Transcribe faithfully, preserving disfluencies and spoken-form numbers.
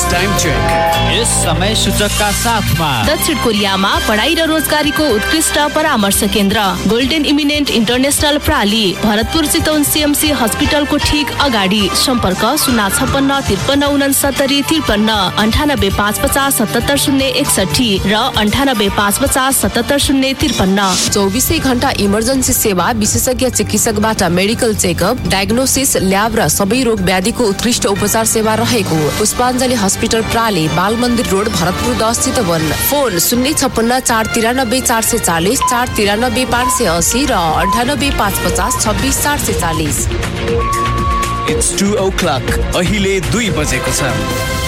Time check. यस समय सूचकका साथमा दक्षिण कोरियामा पढाइ र रोजगारीको उत्कृष्ट परामर्श केन्द्र golden eminent international प्राली, Bharatpur Chitwan CMC हस्पिटलको ठीक अगाडि। सम्पर्क शून्य छप्पन्न त्रिपन्न उनसत्तरी त्रिपन्न अन्ठानब्बे पाँच पचास सतहत्तर शून्य एकसठी र अन्ठानब्बे पाँच पचास सतहत्तर शून्य त्रिपन्न। चौबिसै घण्टा इमर्जेन्सी सेवा, विशेषज्ञ चिकित्सकबाट मेडिकल चेकअप, डायग्नोसिस, ल्याब र सबै रोग व्याधिको उत्कृष्ट उपचार सेवा रहेको पुष्पाञ्जली हस्पिटल प्राली, बाल मन्दिर रोड, भरतपुर दस चितवन। फोन शून्य छप्पन्न चार तिरानब्बे चार सय चालिस, चार तिरानब्बे पाँच सय असी र अन्ठानब्बे पाँच पचास छब्बिस चार सय चालिस। It's two o'clock. अहिले दुई बजेको छ।